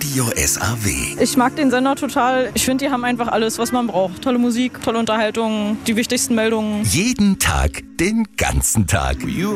Radio SAW. Ich mag den Sender total. Ich finde, die haben einfach alles, was man braucht. Tolle Musik, tolle Unterhaltung, die wichtigsten Meldungen. Jeden Tag, den ganzen Tag.